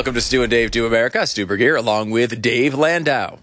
Welcome to Stu and Dave Do America. Stu Burger along with Dave Landau.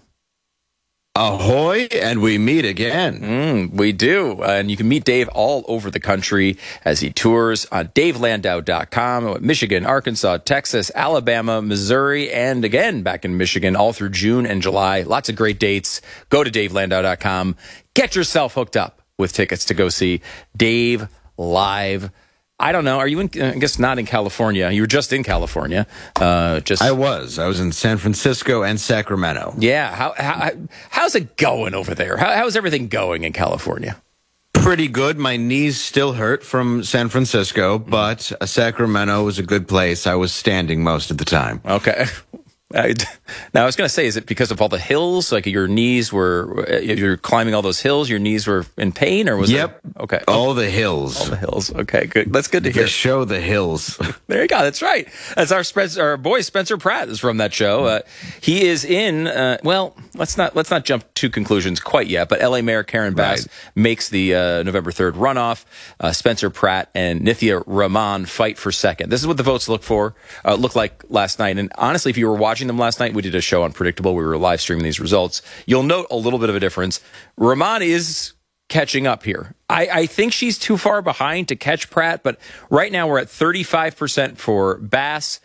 Ahoy, and we meet again. We do. And you can meet Dave all over the country as he tours on DaveLandau.com, Michigan, Arkansas, Texas, Alabama, Missouri, and again back in Michigan all through June and July. Lots of great dates. Go to DaveLandau.com. Get yourself hooked up with tickets to go see Dave live. I don't know. Are you in, I guess not in California. You were just in California. I was in San Francisco and Sacramento. Yeah. How's it going over there? How's everything going in California? Pretty good. My knees still hurt from San Francisco, but Sacramento was a good place. I was standing most of the time. Okay. Now, I was going to say, is it because of all the hills? Like your knees were, you're climbing all those hills, your knees were in pain, or was it? Yep. Okay. All the hills. All the hills. Okay, good. That's good to hear. The show, The Hills. There you go. That's right. That's our boy Spencer Pratt is from that show. He is in. Well, let's not jump to conclusions quite yet. But L.A. Mayor Karen Bass makes the November 3rd runoff. Spencer Pratt and Nithya Raman fight for second. This is what the votes look like last night. And honestly, if you were watching them last night, we did a show on Predictable. We were live streaming these results. You'll note a little bit of a difference. Raman is catching up here. I think she's too far behind to catch Pratt, but right now we're at 35% for Bass,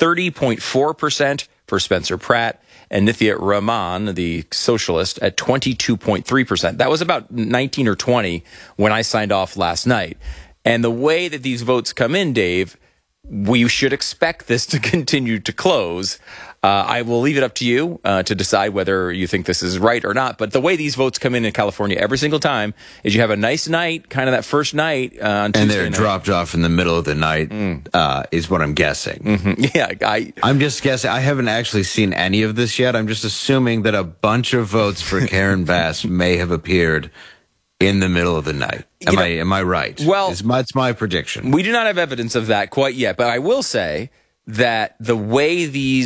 30.4% for Spencer Pratt, and Nithya Raman, the socialist, at 22.3%. That was about 19 or 20 when I signed off last night. And the way that these votes come in, Dave, we should expect this to continue to close. I will leave it up to you to decide whether you think this is right or not. But the way these votes come in California every single time is you have a nice night, kind of that first night on Tuesday and they're night. Dropped off in the middle of the night, is what I'm guessing. Mm-hmm. Yeah, I'm just guessing. I haven't actually seen any of this yet. I'm just assuming that a bunch of votes for Karen Bass may have appeared in the middle of the night. Am I right? Well, it's my prediction. We do not have evidence of that quite yet, but I will say that the way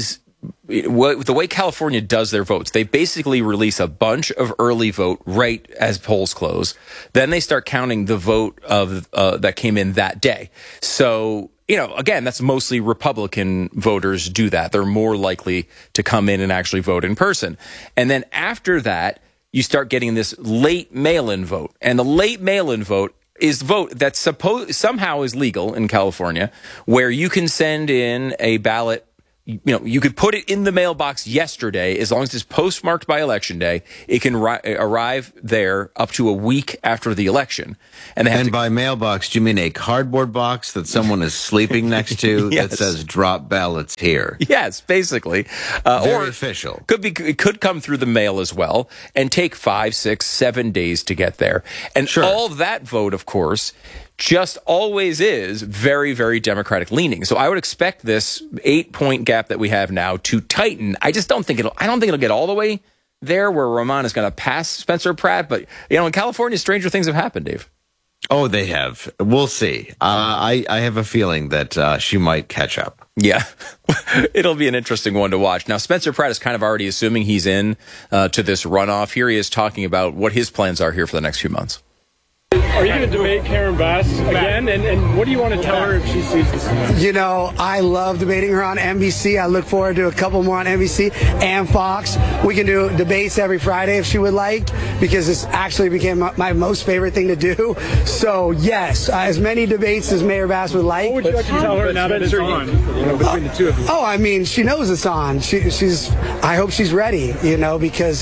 California does their votes, they basically release a bunch of early vote right as polls close. Then they start counting the vote of that came in that day. So, again, that's mostly Republican voters do that. They're more likely to come in and actually vote in person. And then after that, you start getting this late mail-in vote. And the late mail-in vote is vote that somehow is legal in California, where you can send in a ballot. You could put it in the mailbox yesterday, as long as it's postmarked by Election Day. It can arrive there up to a week after the election. And by mailbox, do you mean a cardboard box that someone is sleeping next to yes. that says "drop ballots here"? Yes, basically. Very official. It could come through the mail as well and take 5, 6, 7 days to get there. And all that vote, of course, just always is very, very Democratic leaning. So I would expect this 8-point gap that we have now to tighten. I don't think it'll get all the way there where Raman is going to pass Spencer Pratt. But, in California, stranger things have happened, Dave. Oh, they have. We'll see. I have a feeling that she might catch up. Yeah, it'll be an interesting one to watch. Now, Spencer Pratt is kind of already assuming he's in to this runoff. Here he is talking about what his plans are here for the next few months. Are you going to debate Karen Bass again? And what do you want to tell her if she sees this? I love debating her on NBC. I look forward to a couple more on NBC and Fox. We can do debates every Friday if she would like, because this actually became my most favorite thing to do. So, yes, as many debates as Mayor Bass would like. What would you like to tell her now that it's on, between the two of you? Oh, I mean, she knows it's on. I hope she's ready, because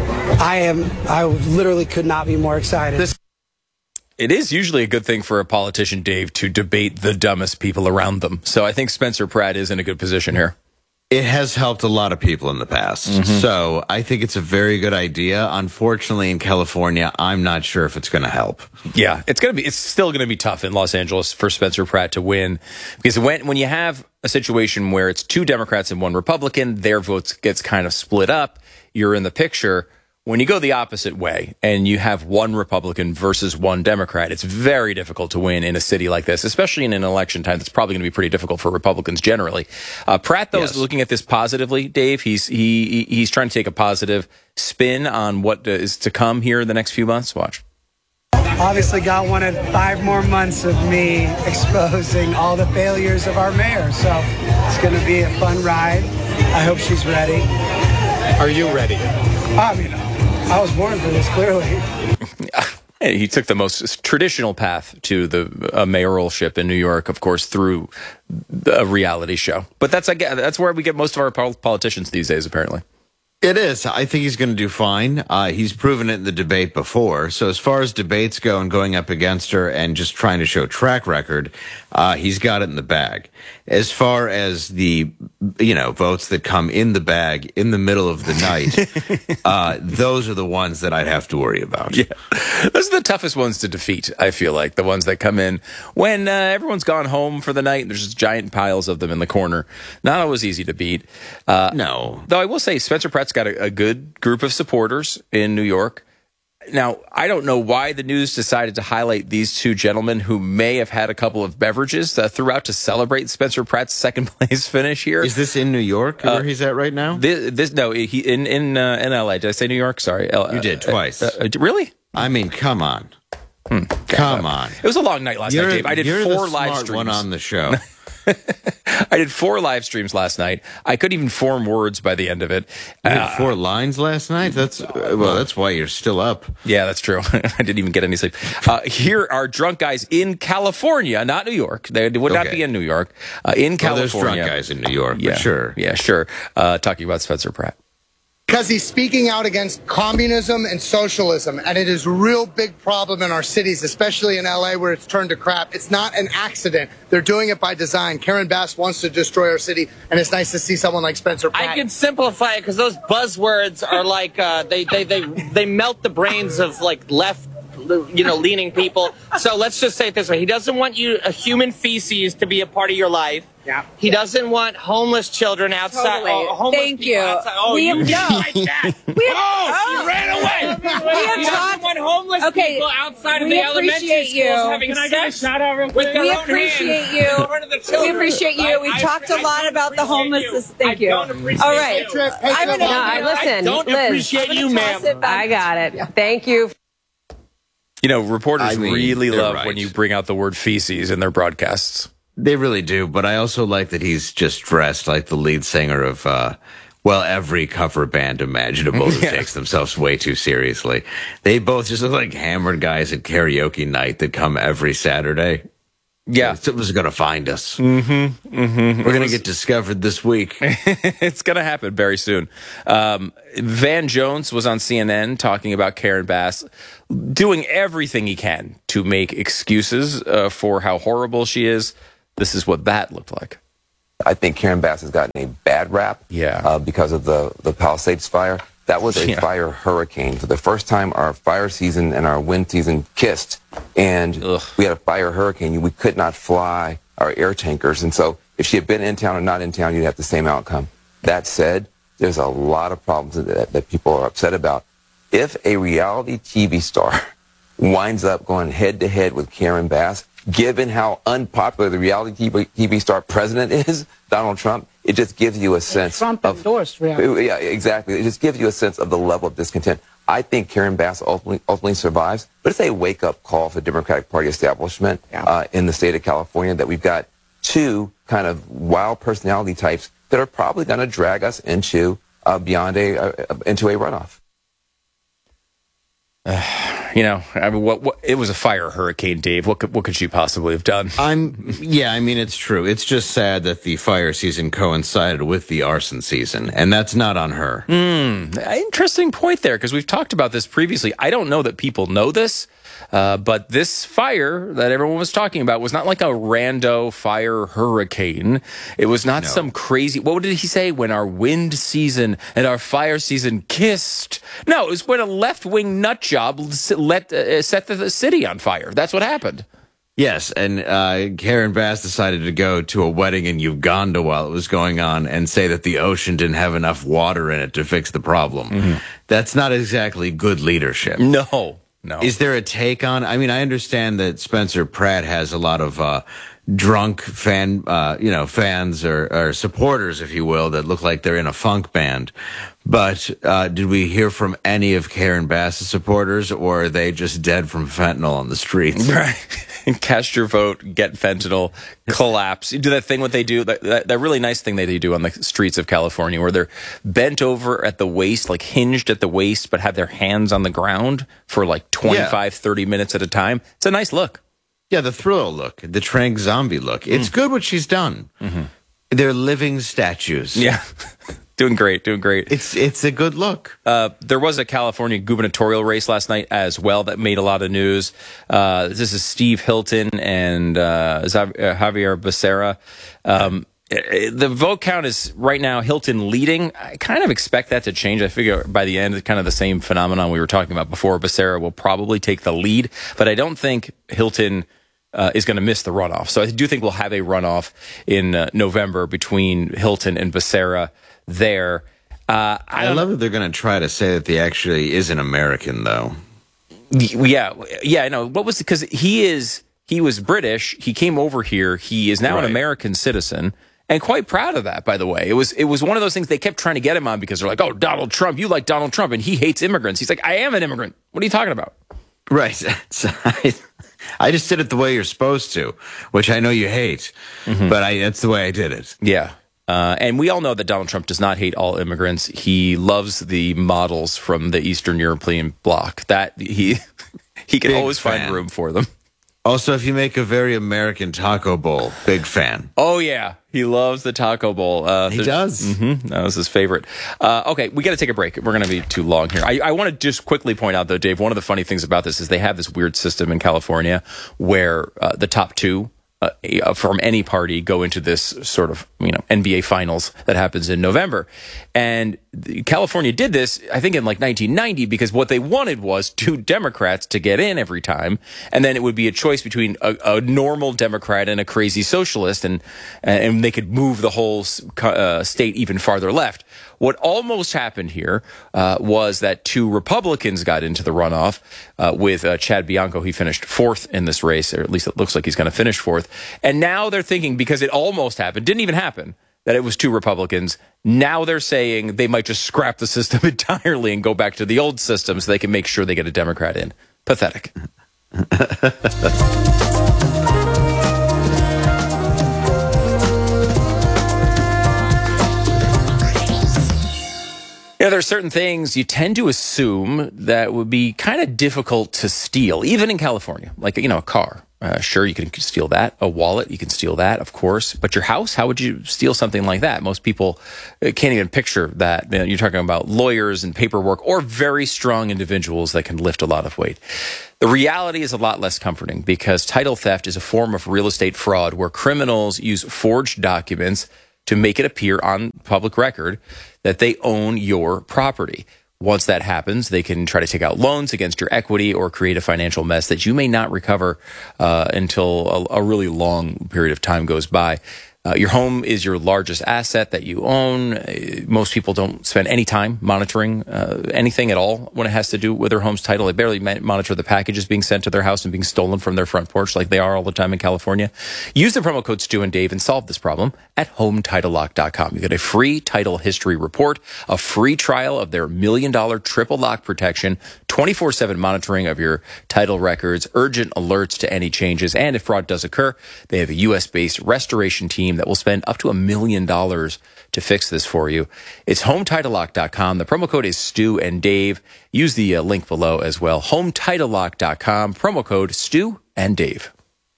I literally could not be more excited. It is usually a good thing for a politician, Dave, to debate the dumbest people around them. So I think Spencer Pratt is in a good position here. It has helped a lot of people in the past. So I think it's a very good idea. Unfortunately, in California, I'm not sure if it's going to help. Yeah, it's still going to be tough in Los Angeles for Spencer Pratt to win, because when you have a situation where it's 2 Democrats and 1 Republican, their votes gets kind of split up. You're in the picture. When you go the opposite way and you have 1 Republican versus 1 Democrat, it's very difficult to win in a city like this, especially in an election time. That's probably going to be pretty difficult for Republicans generally. Pratt, though, is looking at this positively, Dave. He's trying to take a positive spin on what is to come here in the next few months. Watch. obviously God wanted 5 more months of me exposing all the failures of our mayor. So it's going to be a fun ride. I hope she's ready. Are you ready? I mean, I was born for this, clearly. He took the most traditional path to the mayoralship in New York, of course, through a reality show. But that's where we get most of our politicians these days, apparently. It is. I think he's going to do fine. He's proven it in the debate before. So as far as debates go and going up against her and just trying to show track record, he's got it in the bag. As far as the, votes that come in the bag in the middle of the night, those are the ones that I'd have to worry about. Yeah. Those are the toughest ones to defeat, I feel like. The ones that come in when everyone's gone home for the night and there's just giant piles of them in the corner. Not always easy to beat. No. Though I will say Spencer Pratt's got a good group of supporters in New York. Now, I don't know why the news decided to highlight these two gentlemen who may have had a couple of beverages throughout to celebrate Spencer Pratt's second place finish here. Is this in New York where he's at right now? He in LA. Did I say New York? Sorry. You did twice. Really? I mean, come on. Come on. It was a long night last night, Dave. I did 4 live streams. One on the show. I did 4 live streams last night. I couldn't even form words by the end of it. You had 4 lines last night? That's why you're still up. Yeah, that's true. I didn't even get any sleep. Here are drunk guys in California, not New York. They would not be in New York. In California. There's drunk guys in New York, yeah, but sure. Yeah, sure. Talking about Spencer Pratt. Because he's speaking out against communism and socialism, and it is a real big problem in our cities, especially in LA where it's turned to crap. It's not an accident. They're doing it by design. Karen Bass wants to destroy our city, and it's nice to see someone like Spencer Pratt. I can simplify it because those buzzwords are like they melt the brains of like left leaning people. So let's just say it this way. He doesn't want human feces to be a part of your life. Yeah. He doesn't want homeless children outside. Totally. Homeless Thank people you. Outside. Oh, We you have- don't no. like that. She ran away. He doesn't want homeless people outside of we the elementary appreciate schools you. having Can I get a sex shout out real with quick? their We own appreciate hands you. in front of the We children. appreciate you. We I talked a lot don't about the appreciate homelessness. you. Thank I you. don't appreciate All right. you. I'm gonna. listen, I don't Liz. appreciate you, ma'am. I got it. Thank you. Reporters really they're love right. when you bring out the word feces in their broadcasts. They really do, but I also like that he's just dressed like the lead singer of, every cover band imaginable who takes themselves way too seriously. They both just look like hammered guys at karaoke night that come every Saturday. Yeah. Someone's going to find us. We're going to get discovered this week. It's going to happen very soon. Van Jones was on CNN talking about Karen Bass doing everything he can to make excuses for how horrible she is. This is what that looked like. I think Karen Bass has gotten a bad rap because of the Palisades fire. That was a fire hurricane. For the first time, our fire season and our wind season kissed, and we had a fire hurricane. We could not fly our air tankers, and so if she had been in town or not in town, you'd have the same outcome. That said, there's a lot of problems that people are upset about. If a reality TV star winds up going head-to-head with Karen Bass, given how unpopular the reality TV star president is, Donald Trump, it just gives you a sense Trump endorsed reality. Yeah, exactly. It just gives you a sense of the level of discontent. I think Karen Bass ultimately survives, but it's a wake-up call for the Democratic Party establishment in the state of California that we've got 2 kind of wild personality types that are probably going to drag us into into a runoff. It was a fire hurricane, Dave. What could she possibly have done? It's true. It's just sad that the fire season coincided with the arson season, and that's not on her. Interesting point there, because we've talked about this previously. I don't know that people know this, but this fire that everyone was talking about was not like a rando fire hurricane. It was not some crazy, what did he say? When our wind season and our fire season kissed. No, it was when a left-wing nut job set the city on fire. That's what happened. Yes, and Karen Bass decided to go to a wedding in Uganda while it was going on and say that the ocean didn't have enough water in it to fix the problem. That's not exactly good leadership. No. Is there a take on? I mean, I understand that Spencer Pratt has a lot of drunk fans or supporters, if you will, that look like they're in a funk band. But did we hear from any of Karen Bass's supporters, or are they just dead from fentanyl on the streets? Right. Cast your vote, get fentanyl, collapse. Do that thing what they do, that really nice thing they do on the streets of California, where they're bent over at the waist, like hinged at the waist, but have their hands on the ground for like 25, 30 minutes at a time. It's a nice look. Yeah, the Thriller look, the Trank zombie look. It's good what she's done. Mm-hmm. They're living statues. Yeah. Doing great. It's a good look. There was a California gubernatorial race last night as well that made a lot of news. This is Steve Hilton and Javier Becerra. The vote count is right now Hilton leading. I kind of expect that to change. I figure by the end, it's kind of the same phenomenon we were talking about before. Becerra will probably take the lead, but I don't think Hilton is going to miss the runoff. So I do think we'll have a runoff in November between Hilton and Becerra there. I love that they're going to try to say that he actually is an American, though. Yeah, I know. What was because he was British. He came over here. He is now an American citizen, and quite proud of that. By the way, it was one of those things they kept trying to get him on because they're like, "Oh, Donald Trump, you like Donald Trump, and he hates immigrants." He's like, "I am an immigrant. What are you talking about?" Right. So I just did it the way you're supposed to, which I know you hate, but that's the way I did it. Yeah. And we all know that Donald Trump does not hate all immigrants. He loves the models from the Eastern European bloc. That he can always find room for them. Also, if you make a very American taco bowl, big fan. Oh, yeah. He loves the taco bowl. He does. Mm-hmm, that was his favorite. Okay, we got to take a break. We're going to be too long here. I want to just quickly point out, though, Dave, one of the funny things about this is they have this weird system in California where the top two from any party go into this sort of NBA finals that happens in November. And California did this, I think, in like 1990, because what they wanted was two Democrats to get in every time, and then it would be a choice between a normal Democrat and a crazy socialist, and they could move the whole state even farther left. What almost happened here was that two Republicans got into the runoff with Chad Bianco. He finished fourth in this race, or at least it looks like he's going to finish fourth. And now they're thinking, because it almost happened, didn't even happen, that it was two Republicans. Now they're saying they might just scrap the system entirely and go back to the old system so they can make sure they get a Democrat in. Pathetic. There are certain things you tend to assume that would be kind of difficult to steal, even in California, like, a car. Sure, you can steal that. A wallet, you can steal that, of course. But your house, how would you steal something like that? Most people can't even picture that. You're talking about lawyers and paperwork, or very strong individuals that can lift a lot of weight. The reality is a lot less comforting, because title theft is a form of real estate fraud where criminals use forged documents to make it appear on public record that they own your property. Once that happens, they can try to take out loans against your equity or create a financial mess that you may not recover until a really long period of time goes by. Your home is your largest asset that you own. Most people don't spend any time monitoring anything at all when it has to do with their home's title. They barely monitor the packages being sent to their house and being stolen from their front porch like they are all the time in California. Use the promo code Stu and Dave and solve this problem at HomeTitleLock.com. You get a free title history report, a free trial of their $1 million triple lock protection, 24/7 monitoring of your title records, urgent alerts to any changes, and if fraud does occur, they have a U.S.-based restoration team that will spend up to $1 million to fix this for you. It's HomeTitleLock.com. The promo code is Stu and Dave. Use the link below as well. HomeTitleLock.com. Promo code Stu and Dave.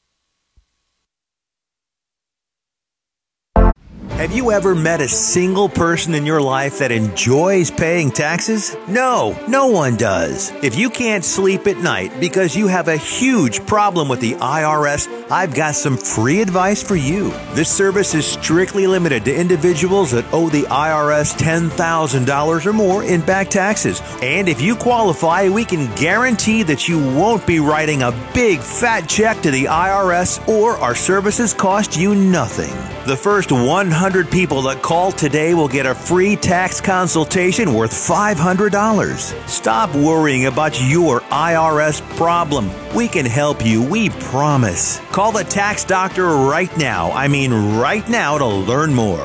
Have you ever met a single person in your life that enjoys paying taxes? No, no one does. If you can't sleep at night because you have a huge problem with the IRS, I've got some free advice for you. This service is strictly limited to individuals that owe the IRS $10,000 or more in back taxes. And if you qualify, we can guarantee that you won't be writing a big fat check to the IRS, or our services cost you nothing. The first 100 people that call today will get a free tax consultation worth $500. Stop worrying about your IRS problem. We can help you, we promise. Call the tax doctor right now. I mean right now to learn more.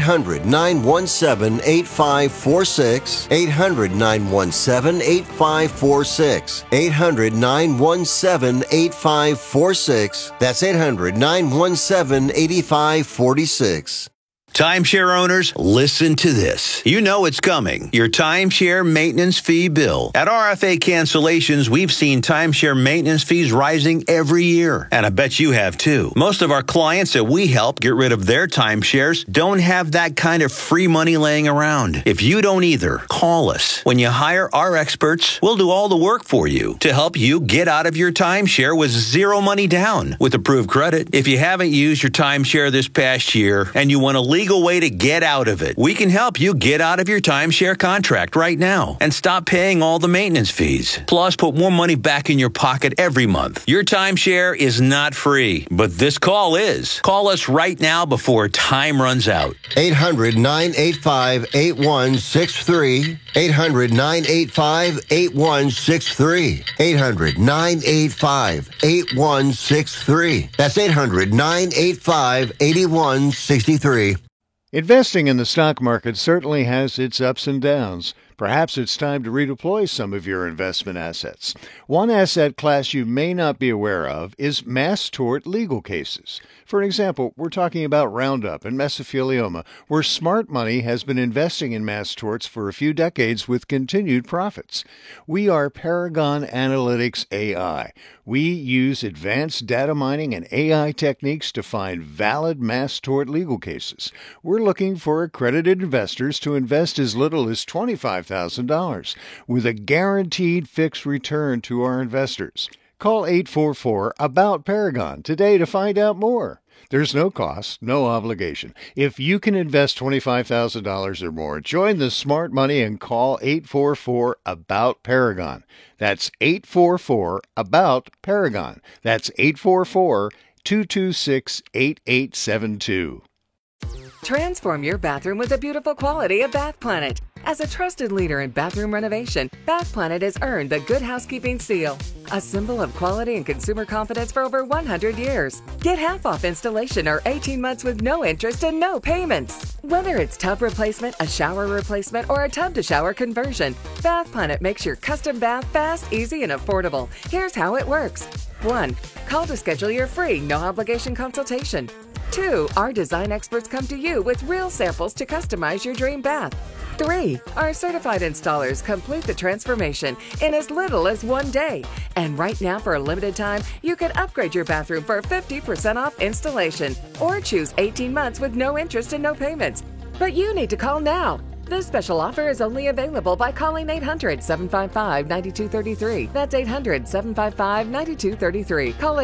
800-917-8546. 800-917-8546. 800-917-8546. That's 800-917-8546. Timeshare owners, listen to this. You know it's coming. Your timeshare maintenance fee bill. At RFA Cancellations, we've seen timeshare maintenance fees rising every year. And I bet you have too. Most of our clients that we help get rid of their timeshares don't have that kind of free money laying around. If you don't either, call us. When you hire our experts, we'll do all the work for you to help you get out of your timeshare with zero money down with approved credit. If you haven't used your timeshare this past year and you want to legal way to get out of it, we can help you get out of your timeshare contract right now and stop paying all the maintenance fees. Plus, put more money back in your pocket every month. Your timeshare is not free, but this call is. Call us right now before time runs out. 800-985-8163. 800-985-8163. 800-985-8163. That's 800-985-8163. Investing in the stock market certainly has its ups and downs. Perhaps it's time to redeploy some of your investment assets. One asset class you may not be aware of is mass tort legal cases. For example, we're talking about Roundup and mesothelioma, where smart money has been investing in mass torts for a few decades with continued profits. We are Paragon Analytics AI. We use advanced data mining and AI techniques to find valid mass tort legal cases. We're looking for accredited investors to invest as little as $25,000 with a guaranteed fixed return to our investors. Call 844-ABOUT-PARAGON today to find out more. There's no cost, no obligation. If you can invest $25,000 or more, join the smart money and call 844-ABOUT-PARAGON. That's 844-ABOUT-PARAGON. That's 844-226-8872. Transform your bathroom with the beautiful quality of Bath Planet. As a trusted leader in bathroom renovation, Bath Planet has earned the Good Housekeeping seal, a symbol of quality and consumer confidence for over 100 years. Get half off installation or 18 months with no interest and no payments. Whether it's tub replacement, a shower replacement, or a tub-to-shower conversion, Bath Planet makes your custom bath fast, easy, and affordable. Here's how it works. 1. Call to schedule your free, no-obligation consultation. 2. Our design experts come to you with real samples to customize your dream bath. 3. Our certified installers complete the transformation in as little as 1 day. And right now, for a limited time, you can upgrade your bathroom for 50% off installation or choose 18 months with no interest and no payments. But you need to call now. This special offer is only available by calling 800-755-9233. That's 800-755-9233. Call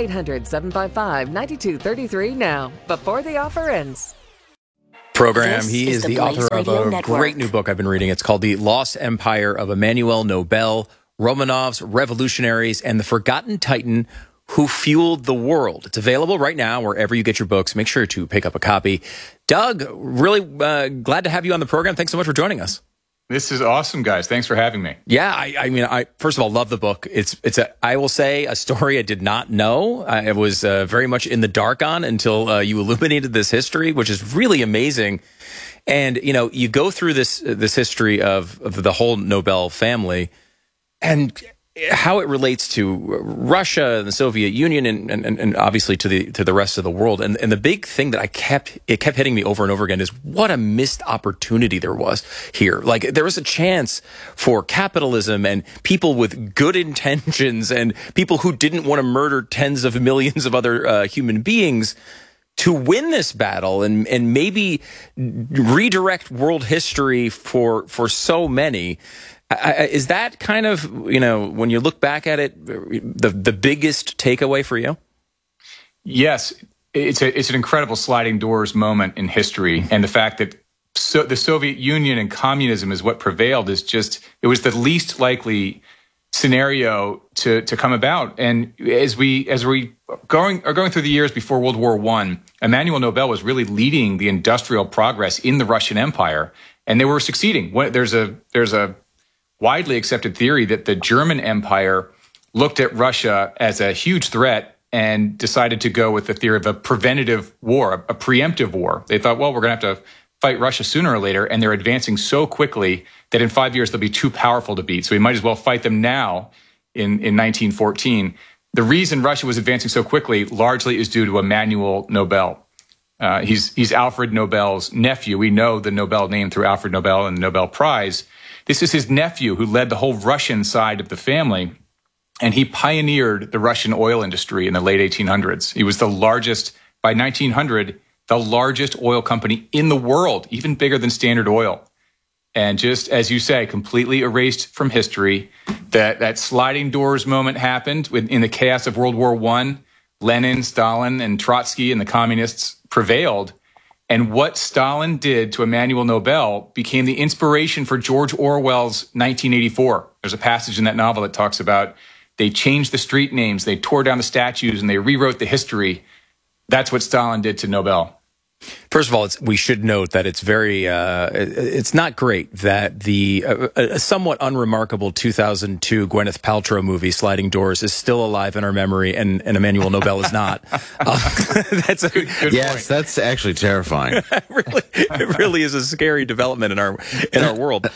800-755-9233 now, before the offer ends. Program. He is the author of a great new book I've been reading. It's called The Lost Empire of Emmanuel Nobel, Romanovs, Revolutionaries, and the Forgotten Titan Who Fueled the World. It's available right now wherever you get your books. Make sure to pick up a copy. Doug, really glad to have you on the program. Thanks so much for joining us. This is awesome, guys. Thanks for having me. Yeah, I mean, first of all, love the book. It's I will say, a story I did not know. I was very much in the dark on until you illuminated this history, which is really amazing. And, you know, you go through this history of the whole Nobel family and how it relates to Russia and the Soviet Union and obviously to the rest of the world. And the big thing that it kept hitting me over and over again is what a missed opportunity there was here. Like, there was a chance for capitalism and people with good intentions and people who didn't want to murder tens of millions of other human beings to win this battle and maybe redirect world history for so many. Is that kind of, you know, when you look back at it, the biggest takeaway for you? Yes, it's an incredible sliding doors moment in history, and the fact that the Soviet Union and communism is what prevailed is just, it was the least likely scenario to come about. And as we are going through the years before World War I, Emmanuel Nobel was really leading the industrial progress in the Russian Empire, and they were succeeding. There's a widely accepted theory that the German Empire looked at Russia as a huge threat and decided to go with the theory of a preventative war, a preemptive war. They thought, well, we're going to have to fight Russia sooner or later, and they're advancing so quickly that in 5 years they'll be too powerful to beat. So we might as well fight them now in 1914. The reason Russia was advancing so quickly largely is due to Emmanuel Nobel. He's Alfred Nobel's nephew. We know the Nobel name through Alfred Nobel and the Nobel Prize. This is his nephew who led the whole Russian side of the family, and he pioneered the Russian oil industry in the late 1800s. He was the largest, by 1900, the largest oil company in the world, even bigger than Standard Oil. And just as you say, completely erased from history. That sliding doors moment happened in the chaos of World War I. Lenin, Stalin, and Trotsky and the communists prevailed. And what Stalin did to Emmanuel Nobel became the inspiration for George Orwell's 1984. There's a passage in that novel that talks about they changed the street names, they tore down the statues, and they rewrote the history. That's what Stalin did to Nobel. First of all, we should note that it's very, it's not great that the a somewhat unremarkable 2002 Gwyneth Paltrow movie, Sliding Doors, is still alive in our memory, and Emmanuel Nobel is not. That's a good yes, point. That's actually terrifying. It really is a scary development in our world.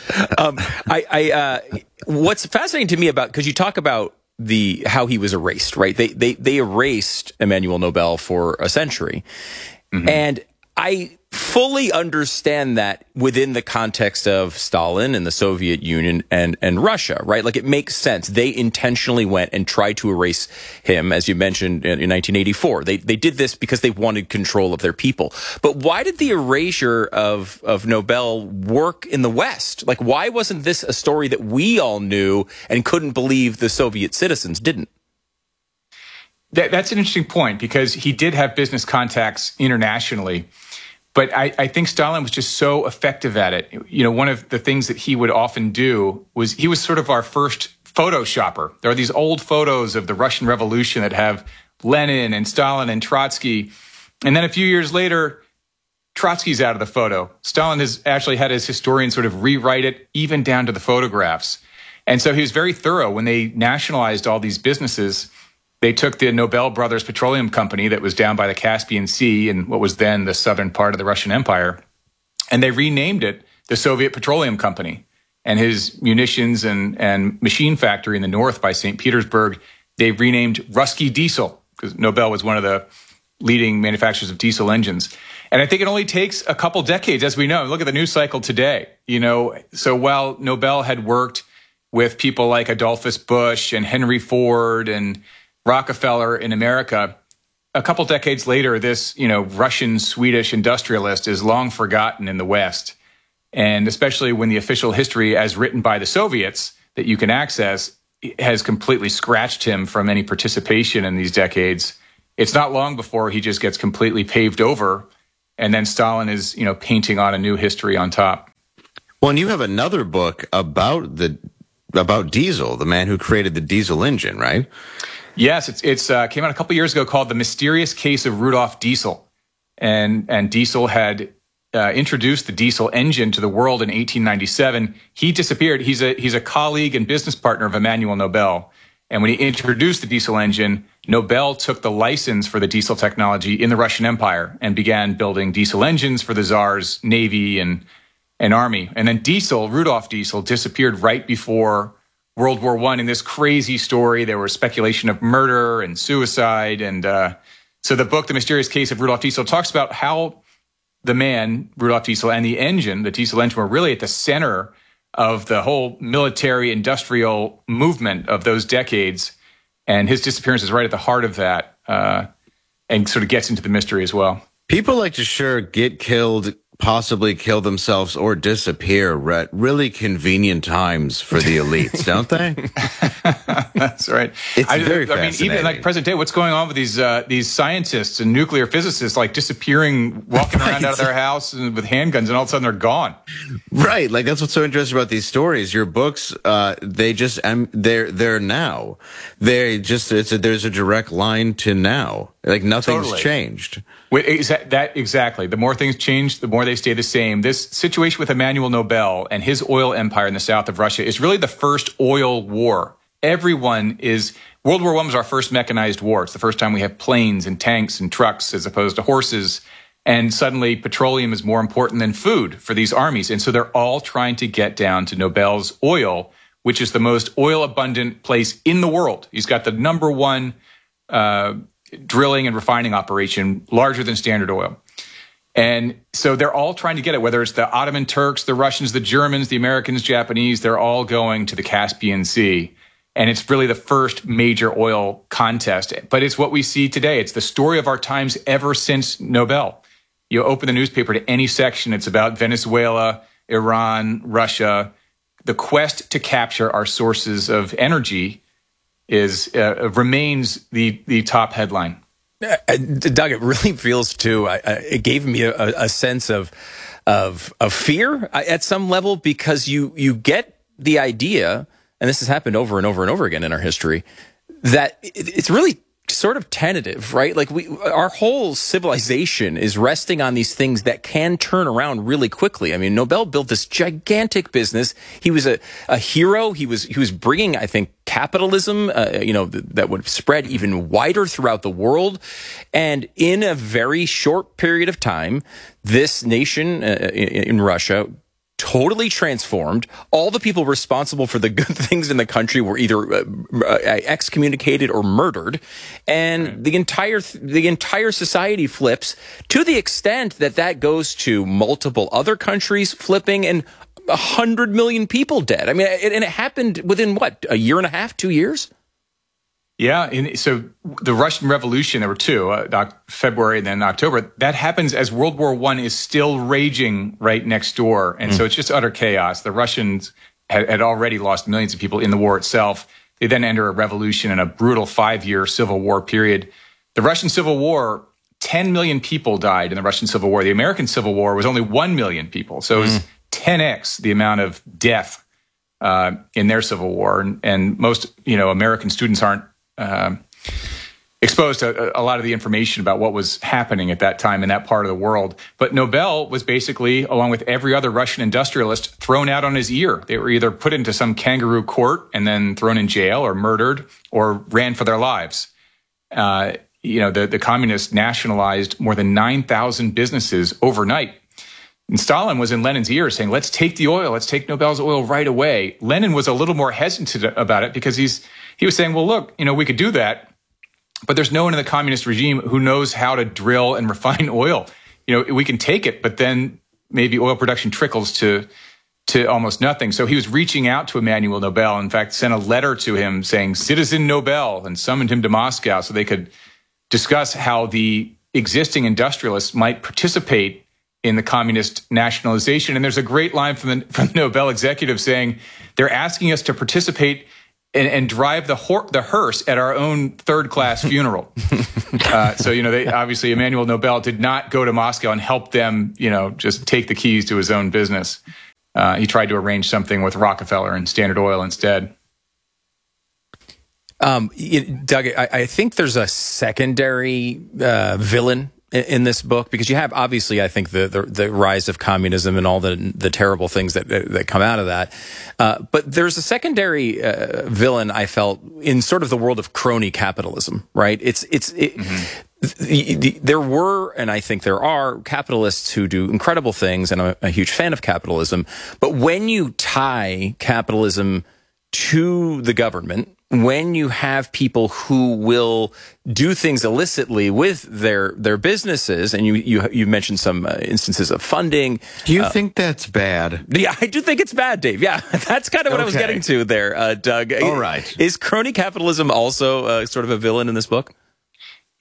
What's fascinating to me about, because you talk about how he was erased, right? They erased Emmanuel Nobel for a century. Mm-hmm. And I fully understand that within the context of Stalin and the Soviet Union and Russia, right? Like, it makes sense. They intentionally went and tried to erase him, as you mentioned, in 1984. They did this because they wanted control of their people. But why did the erasure of Nobel work in the West? Like, why wasn't this a story that we all knew and couldn't believe the Soviet citizens didn't? That's an interesting point, because he did have business contacts internationally. But I think Stalin was just so effective at it. You know, one of the things that he would often do was he was sort of our first photo shopper. There are these old photos of the Russian Revolution that have Lenin and Stalin and Trotsky. And then a few years later, Trotsky's out of the photo. Stalin has actually had his historians sort of rewrite it, even down to the photographs. And so he was very thorough. When they nationalized all these businesses, they took the Nobel Brothers Petroleum Company that was down by the Caspian Sea in what was then the southern part of the Russian Empire, and they renamed it the Soviet Petroleum Company. And his munitions and machine factory in the north by St. Petersburg, they renamed Ruski Diesel, because Nobel was one of the leading manufacturers of diesel engines. And I think it only takes a couple decades, as we know. Look at the news cycle today. You know, so while Nobel had worked with people like Adolphus Bush and Henry Ford and Rockefeller in America, a couple decades later, this, Russian-Swedish industrialist is long forgotten in the West. And especially when the official history, as written by the Soviets, that you can access, has completely scratched him from any participation in these decades. It's not long before he just gets completely paved over, and then Stalin is, painting on a new history on top. Well, and you have another book about Diesel, the man who created the diesel engine, right? Yes, it's came out a couple years ago, called The Mysterious Case of Rudolf Diesel. And Diesel had introduced the diesel engine to the world in 1897. He disappeared. He's a colleague and business partner of Emmanuel Nobel. And when he introduced the diesel engine, Nobel took the license for the diesel technology in the Russian Empire and began building diesel engines for the Tsar's navy and army. And then Rudolf Diesel, disappeared right before World War I in this crazy story. There was speculation of murder and suicide. And so the book, The Mysterious Case of Rudolf Diesel, talks about how the man, Rudolf Diesel, and the diesel engine, were really at the center of the whole military industrial movement of those decades. And his disappearance is right at the heart of that, and sort of gets into the mystery as well. People like to get killed possibly kill themselves or disappear at really convenient times for the elites, don't they? That's right. It's very fascinating. Even like present day, what's going on with these scientists and nuclear physicists, like disappearing, walking around out of their house and with handguns, and all of a sudden they're gone. Right. Like, that's what's so interesting about these stories. Your books, they're now. There's a direct line to now. Like, nothing's changed. Exactly. The more things change, the more they stay the same. This situation with Emmanuel Nobel and his oil empire in the south of Russia is really the first oil war. World War I was our first mechanized war. It's the first time we have planes and tanks and trucks as opposed to horses. And suddenly petroleum is more important than food for these armies. And so they're all trying to get down to Nobel's oil, which is the most oil abundant place in the world. He's got the number one drilling and refining operation, larger than Standard Oil. And so they're all trying to get it, whether it's the Ottoman Turks, the Russians, the Germans, the Americans, Japanese, they're all going to the Caspian Sea. And it's really the first major oil contest. But it's what we see today. It's the story of our times ever since Nobel. You open the newspaper to any section, it's about Venezuela, Iran, Russia. The quest to capture our sources of energy remains the top headline. Doug, it really feels too. It gave me a sense of fear at some level, because you get the idea, and this has happened over and over and over again in our history, that it's really sort of tentative, right? Like our whole civilization is resting on these things that can turn around really quickly. I mean, Nobel built this gigantic business. He was a hero. He was bringing, I think, capitalism, that would spread even wider throughout the world. And in a very short period of time, this nation in Russia totally transformed. All the people responsible for the good things in the country were either excommunicated or murdered, and the entire society flips, to the extent that goes to multiple other countries flipping, and 100 million people dead. I mean, and it happened within what, a year and a half, 2 years? Yeah, so the Russian Revolution, there were two, February and then October, that happens as World War I is still raging right next door. And so it's just utter chaos. The Russians had already lost millions of people in the war itself. They then enter a revolution and a brutal 5-year civil war period. The Russian Civil War, 10 million people died in the Russian Civil War. The American Civil War was only 1 million people. So it was 10x the amount of death in their Civil War. And most, American students aren't exposed to a lot of the information about what was happening at that time in that part of the world. But Nobel was basically, along with every other Russian industrialist, thrown out on his ear. They were either put into some kangaroo court and then thrown in jail or murdered or ran for their lives. The communists nationalized more than 9,000 businesses overnight. And Stalin was in Lenin's ear saying, let's take the oil, let's take Nobel's oil right away. Lenin was a little more hesitant about it because he was saying, well, look, we could do that, but there's no one in the communist regime who knows how to drill and refine oil. We can take it, but then maybe oil production trickles to almost nothing. So he was reaching out to Emmanuel Nobel, in fact, sent a letter to him saying, Citizen Nobel, and summoned him to Moscow so they could discuss how the existing industrialists might participate in the communist nationalization. And there's a great line from the Nobel executive saying, they're asking us to participate and drive the hearse at our own third-class funeral. They obviously, Emmanuel Nobel did not go to Moscow and help them, just take the keys to his own business. He tried to arrange something with Rockefeller and Standard Oil instead. Doug, I think there's a secondary villain in this book, because you have, obviously, I think the rise of communism and all the terrible things that come out of that. But there's a secondary villain, I felt, in sort of the world of crony capitalism, right? There were, and I think there are, capitalists who do incredible things, and I'm a huge fan of capitalism. But when you tie capitalism to the government, when you have people who will do things illicitly with their businesses, and you mentioned some instances of funding. Do you think that's bad? Yeah, I do think it's bad, Dave. Yeah, that's kind of what I was getting to there, Doug. All right. Is crony capitalism also sort of a villain in this book?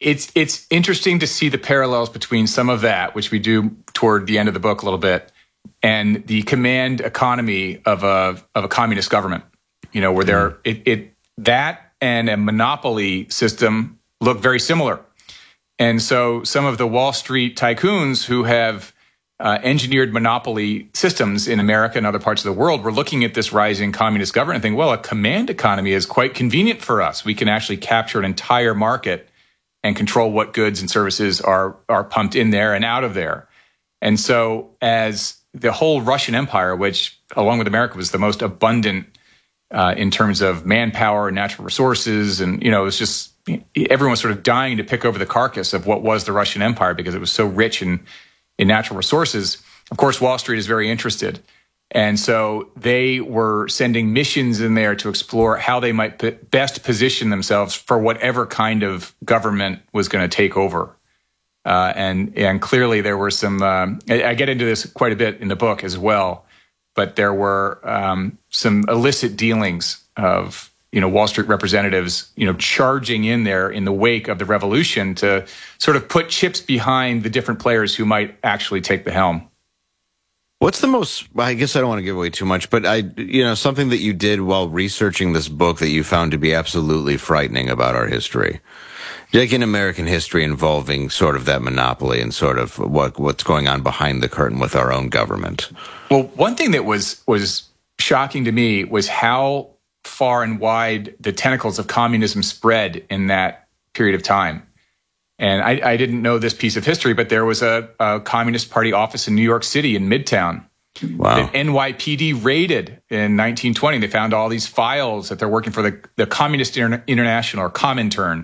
it's interesting to see the parallels between some of that, which we do toward the end of the book a little bit, and the command economy of a communist government. Where that and a monopoly system look very similar. And so some of the Wall Street tycoons who have engineered monopoly systems in America and other parts of the world were looking at this rising communist government and thinking, well, a command economy is quite convenient for us. We can actually capture an entire market and control what goods and services are pumped in there and out of there. And so as the whole Russian Empire, which along with America was the most abundant in terms of manpower and natural resources, and it was just everyone was sort of dying to pick over the carcass of what was the Russian Empire because it was so rich in natural resources. Of course, Wall Street is very interested. And so they were sending missions in there to explore how they might best position themselves for whatever kind of government was going to take over. And clearly there were some, I get into this quite a bit in the book as well, but there were some illicit dealings of Wall Street representatives, charging in there in the wake of the revolution to sort of put chips behind the different players who might actually take the helm. What's the most, I guess I don't want to give away too much, but something that you did while researching this book that you found to be absolutely frightening about our history? Like in American history involving sort of that monopoly and sort of what's going on behind the curtain with our own government. Well, one thing that was shocking to me was how far and wide the tentacles of communism spread in that period of time. And I didn't know this piece of history, but there was a Communist Party office in New York City in Midtown. Wow. That NYPD raided in 1920. They found all these files that they're working for the Communist International, or Comintern.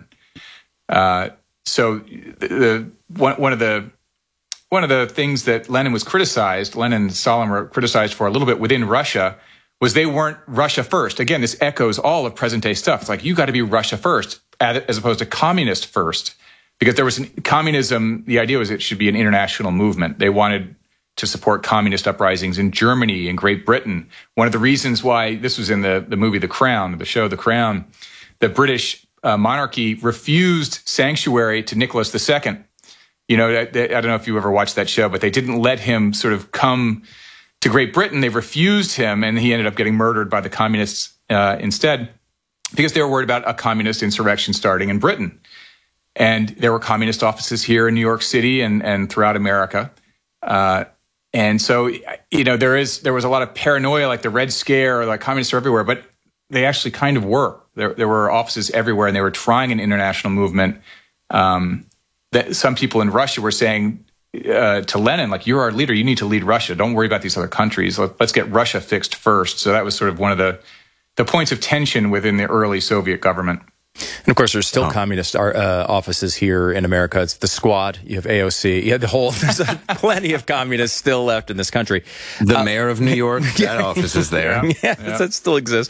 So one of the things that Lenin and Stalin were criticized for a little bit within Russia, was they weren't Russia first. Again, this echoes all of present day stuff. It's like, you got to be Russia first as opposed to communist first, because there was communism. The idea was it should be an international movement. They wanted to support communist uprisings in Germany and Great Britain. One of the reasons why this was in the movie The Crown, the show The Crown, the British monarchy refused sanctuary to Nicholas II. I don't know if you ever watched that show, but they didn't let him sort of come to Great Britain. They refused him, and he ended up getting murdered by the communists instead, because they were worried about a communist insurrection starting in Britain. And there were communist offices here in New York City and throughout America. And so, there was a lot of paranoia, like the Red Scare, or like communists are everywhere, but they actually kind of were. There were offices everywhere, and they were trying an international movement. That some people in Russia were saying to Lenin, like, you're our leader, you need to lead Russia. Don't worry about these other countries. Let's get Russia fixed first. So that was sort of one of the points of tension within the early Soviet government. And of course, there's still communist offices here in America. It's the Squad. You have AOC. You have there's plenty of communists still left in this country. The mayor of New York, that office is there. Yeah. That still exists.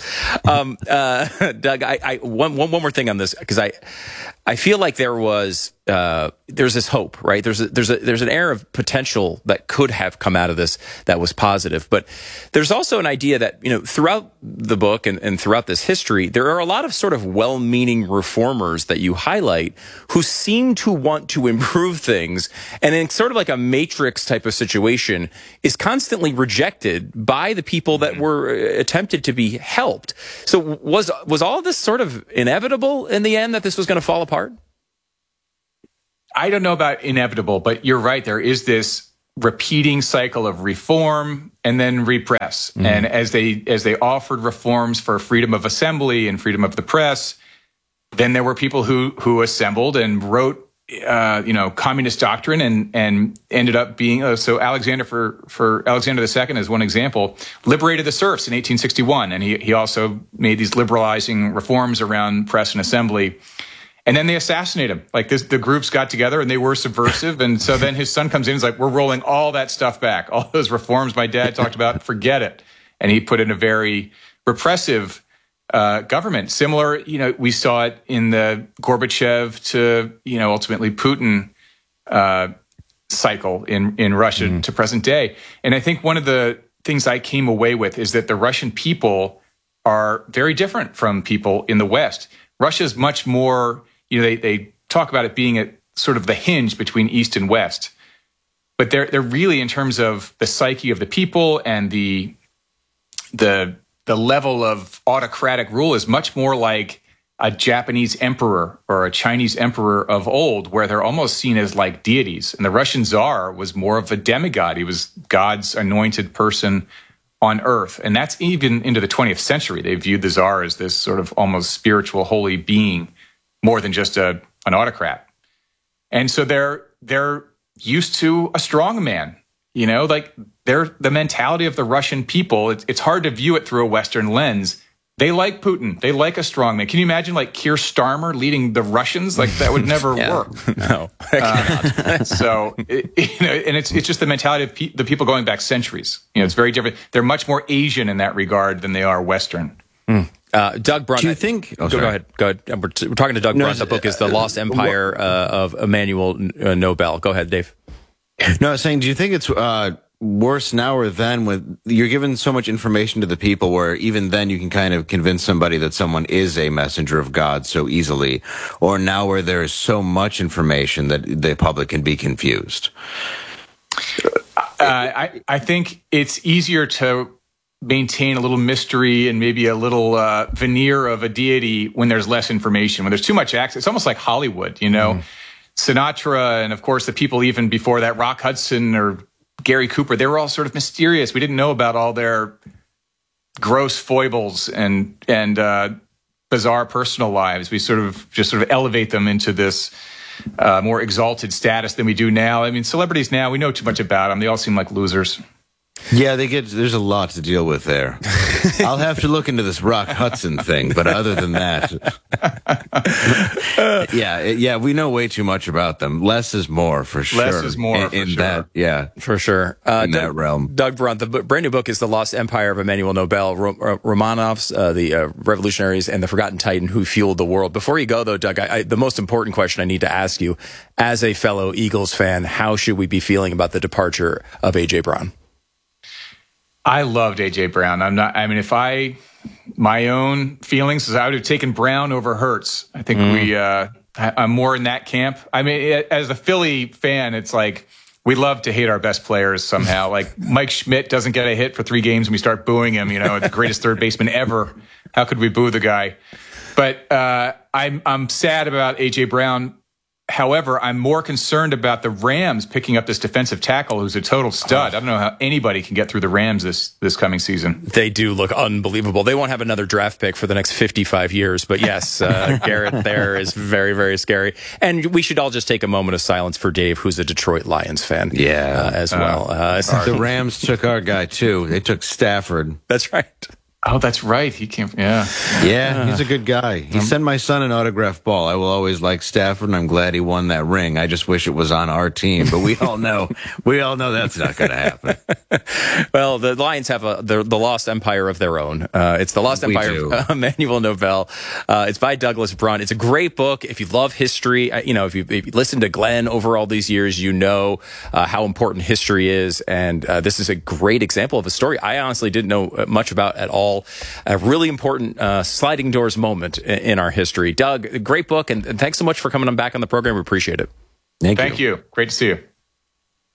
Doug, one more thing on this, because I feel like there's this hope, right? There's an air of potential that could have come out of this that was positive, but there's also an idea that throughout the book and throughout this history, there are a lot of sort of well-meaning reformers that you highlight who seem to want to improve things, and in sort of like a matrix type of situation, is constantly rejected by the people that were attempted to be helped. So was all of this sort of inevitable in the end, that this was going to fall apart? I don't know about inevitable, but you're right. There is this repeating cycle of reform and then repress. Mm-hmm. And as they offered reforms for freedom of assembly and freedom of the press, then there were people who assembled and wrote communist doctrine and ended up being so Alexander for Alexander II, as one example, liberated the serfs in 1861, and he also made these liberalizing reforms around press and assembly. And then they assassinate him. Like the groups got together and they were subversive. And so then his son comes in and is like, we're rolling all that stuff back. All those reforms my dad talked about, forget it. And he put in a very repressive government. Similar, we saw it in the Gorbachev to, ultimately Putin cycle in Russia to present day. And I think one of the things I came away with is that the Russian people are very different from people in the West. Russia's much more, they talk about it being at sort of the hinge between East and West. But they're really, in terms of the psyche of the people and the level of autocratic rule, is much more like a Japanese emperor or a Chinese emperor of old, where they're almost seen as like deities. And the Russian Tsar was more of a demigod. He was God's anointed person on earth. And that's even into the 20th century. They viewed the Tsar as this sort of almost spiritual, holy being, more than just an autocrat. And so they're used to a strong man. Like the mentality of the Russian people, it's hard to view it through a Western lens. They like Putin. They like a strong man. Can you imagine like Keir Starmer leading the Russians? Like that would never work. No. So, and it's just the mentality of the people going back centuries. It's very different. They're much more Asian in that regard than they are Western. Doug Brunt. Do you think? Go ahead. We're talking to Doug Brunt. The book is The Lost Empire of Emmanuel Nobel. Go ahead, Dave. No, I was saying, do you think it's worse now or then, when you're given so much information to the people, where even then you can kind of convince somebody that someone is a messenger of God so easily, or now where there is so much information that the public can be confused? I think it's easier to maintain a little mystery and maybe a little veneer of a deity when there's less information, when there's too much access. It's almost like Hollywood, Sinatra, and of course the people even before that, Rock Hudson or Gary Cooper, they were all sort of mysterious. We didn't know about all their gross foibles and bizarre personal lives. We sort of elevate them into this more exalted status than we do now. I mean, celebrities now, we know too much about them. They all seem like losers. Yeah, there's a lot to deal with there. I'll have to look into this Rock Hudson thing, but other than that, yeah, we know way too much about them. Less is more, for sure. Less is more, in that, yeah, for sure. In that realm. Doug Brunt, the brand new book is The Lost Empire of Emmanuel Nobel, Romanovs, the revolutionaries, and the Forgotten Titan who fueled the world. Before you go, though, Doug, the most important question I need to ask you, as a fellow Eagles fan, how should we be feeling about the departure of A.J. Brown? I loved A.J. Brown. My own feelings is I would have taken Brown over Hurts. I think I'm more in that camp. I mean, as a Philly fan, it's like we love to hate our best players somehow. Like Mike Schmidt doesn't get a hit for 3 games and we start booing him, the greatest third baseman ever. How could we boo the guy? But I'm sad about A.J. Brown. However, I'm more concerned about the Rams picking up this defensive tackle who's a total stud. I don't know how anybody can get through the Rams this coming season. They do look unbelievable. They won't have another draft pick for the next 55 years. But yes, Garrett there is very, very scary. And we should all just take a moment of silence for Dave, who's a Detroit Lions fan. As well. The Rams took our guy, too. They took Stafford. That's right. Oh, that's right. He came. Yeah, he's a good guy. He sent my son an autographed ball. I will always like Stafford, and I'm glad he won that ring. I just wish it was on our team, but we all know that's not going to happen. Well, the Lions have the Lost Empire of their own. It's The Lost Empire of Emmanuel Nobel. It's by Douglas Brunt. It's a great book. If you love history, if you listen to Glenn over all these years, how important history is, and this is a great example of a story I honestly didn't know much about at all. A really important sliding doors moment in our history. Doug, great book, and thanks so much for coming back on the program. We appreciate it. Thank you. Great to see you.